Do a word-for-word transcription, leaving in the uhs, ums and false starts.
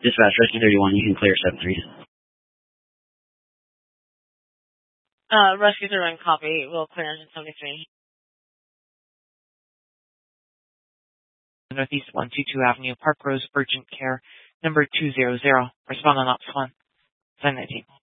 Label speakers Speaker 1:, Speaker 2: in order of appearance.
Speaker 1: Dispatch, Rescue thirty-one, you can clear seven three.
Speaker 2: Uh, Rescue thirty-one, copy. We'll clear engine seventy-three.
Speaker 3: Northeast one twenty-two Avenue, Park Rose, Urgent Care, number two hundred. Respond on Ops one. Sign nineteen.